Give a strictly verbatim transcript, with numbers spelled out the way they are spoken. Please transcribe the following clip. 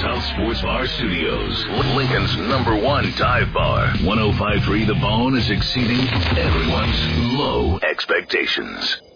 South Sports Bar Studios, Lincoln's number one dive bar. one oh five point three The Bone is exceeding everyone's low expectations.